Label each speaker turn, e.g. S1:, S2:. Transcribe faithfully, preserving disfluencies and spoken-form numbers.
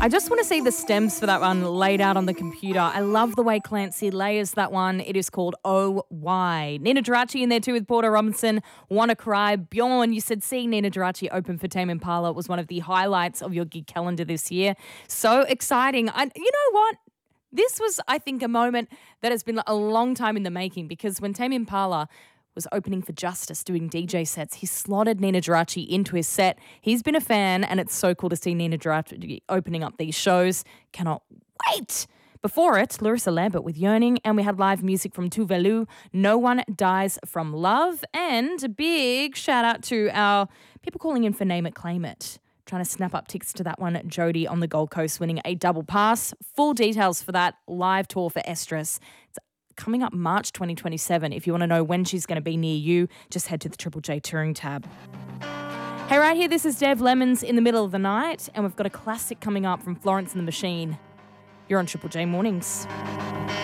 S1: I just want to see the stems for that one laid out on the computer. I love the way Clancy layers that one. It is called Oh Why. Nina Geraci in there too with Porter Robinson. Wanna Cry. Bjorn, you said seeing Nina Geraci open for Tame Impala was one of the highlights of your gig calendar this year. So exciting. I, you know what? This was, I think, a moment that has been a long time in the making, because when Tame Impala was opening for Justice doing D J sets, he slotted Nina Geraci into his set. He's been a fan, and it's so cool to see Nina Geraci opening up these shows. Cannot wait. Before it, Larissa Lambert with Yearning, and we had live music from Tuvalu, No One Dies From Love, and a big shout out to our people calling in for Name It, Claim It. Trying to snap up tickets to that one. Jody on the Gold Coast winning a double pass. Full details for that live tour for Estrus. It's coming up March twenty twenty-seven. If you want to know when she's going to be near you, just head to the Triple J Touring tab. Hey, right here, this is Dev Lemons in the middle of the night, and we've got a classic coming up from Florence and the Machine. You're on Triple J Mornings.